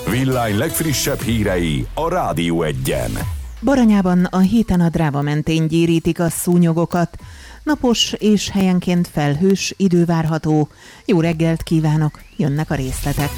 Villány legfrissebb hírei a Rádió Egyen. Baranyában a héten a Dráva mentén gyérítik a szúnyogokat. Napos és helyenként felhős idő várható. Jó reggelt kívánok, jönnek a részletek.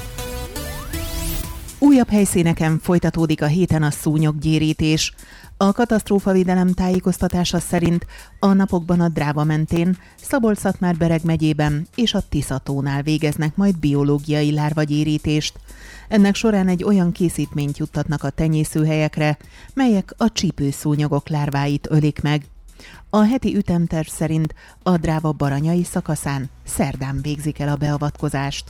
Újabb helyszíneken folytatódik a héten a szúnyoggyérítés. A katasztrófavédelem tájékoztatása szerint a napokban a Dráva mentén, Szabolcs-Szatmár-Bereg megyében és a Tisza-tónál végeznek majd biológiai lárvagyérítést. Ennek során egy olyan készítményt juttatnak a tenyészőhelyekre, melyek a csípőszúnyogok lárváit ölik meg. A heti ütemterv szerint a Dráva baranyai szakaszán szerdán végzik el a beavatkozást.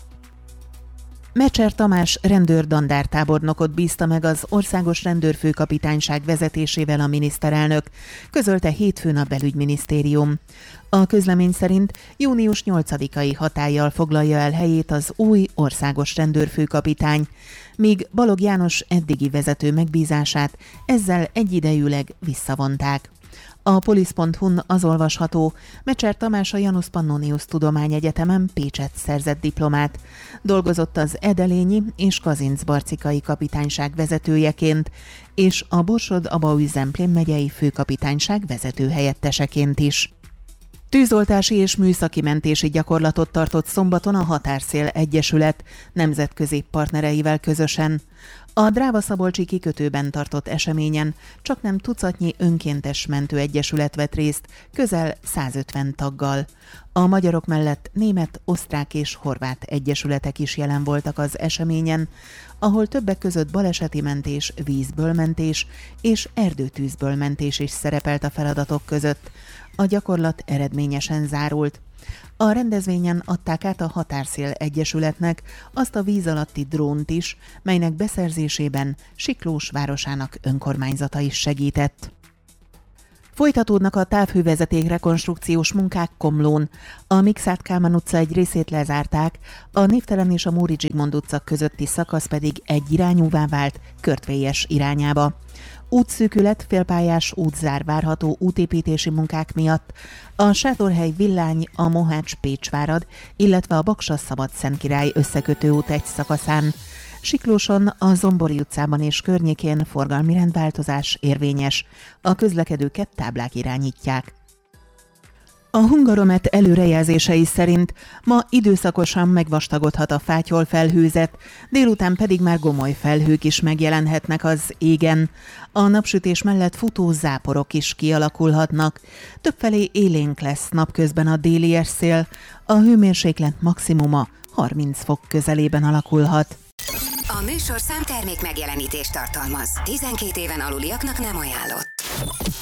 Mecser Tamás rendőr-dandártábornokot bízta meg az Országos Rendőrfőkapitányság vezetésével a miniszterelnök, közölte hétfőn a Belügyminisztérium. A közlemény szerint június 8-ai hatállyal foglalja el helyét az új országos rendőrfőkapitány, míg Balogh János eddigi vezető megbízását ezzel egyidejűleg visszavonták. A polisz.hu-n az olvasható, Mecser Tamás a Janus Pannonius Tudományegyetemen Pécsett szerzett diplomát. Dolgozott az Edelényi és Kazincbarcikai kapitányság vezetőjeként, és a Borsod-Abaúj-Zemplén megyei főkapitányság vezetőhelyetteseként is. Tűzoltási és műszaki mentési gyakorlatot tartott szombaton a Határszél Egyesület nemzetközi partnereivel közösen. A Dráva-Szabolcsi kikötőben tartott eseményen csaknem tucatnyi önkéntes mentőegyesület vett részt, közel 150 taggal. A magyarok mellett német, osztrák és horvát egyesületek is jelen voltak az eseményen, ahol többek között baleseti mentés, vízből mentés és erdőtűzből mentés is szerepelt a feladatok között. A gyakorlat eredményesen zárult. A rendezvényen adták át a Határszél Egyesületnek azt a víz alatti drónt is, melynek beszerzésében Siklós városának önkormányzata is segített. Folytatódnak a távhővezeték rekonstrukciós munkák Komlón. A Mikszáth Kálmán utca egy részét lezárták, a Névtelen és a Móri Zsigmond utca közötti szakasz pedig egyirányúvá vált Körtvélyes irányába. Útszűkület, félpályás útzár várható útépítési munkák miatt. A Sátorhely Villány, a Mohács-Pécsvárad, illetve a Baksa-Szabadszentkirály összekötő út egy szakaszán. Siklóson, a Zombori utcában és környékén forgalmi rendváltozás érvényes. A közlekedőket táblák irányítják. A Hungaromet előrejelzései szerint ma időszakosan megvastagodhat a fátyolfelhőzet, délután pedig már gomoly felhők is megjelenhetnek az égen. A napsütés mellett futó záporok is kialakulhatnak. Többfelé élénk lesz napközben a déli szél, a hőmérséklet maximuma 30 fok közelében alakulhat. A műsorszám termék megjelenítést tartalmaz. 12 éven aluliaknak nem ajánlott.